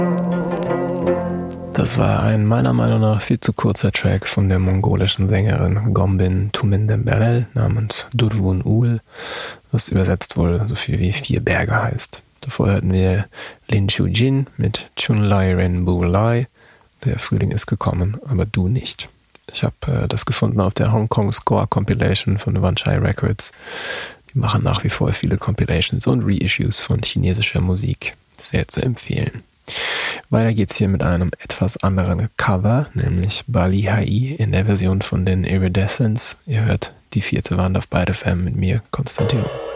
Das war ein meiner Meinung nach viel zu kurzer Track von der mongolischen Sängerin Gombin Tumindemberel namens Durwun Ul, was übersetzt wohl so viel wie 4 Berge heißt. Davor hörten wir Lin Chu-jin mit Chunlai Renbu Lai. Der Frühling ist gekommen, aber du nicht. Ich habe das gefunden auf der Hong Kong Score Compilation von Wanchai Records. Die machen nach wie vor viele Compilations und Reissues von chinesischer Musik. Sehr zu empfehlen. Weiter geht's hier mit einem etwas anderen Cover, nämlich Bali Hai in der Version von den Iridescents. Ihr hört die 4. Wand auf Byte FM mit mir, Konstantin.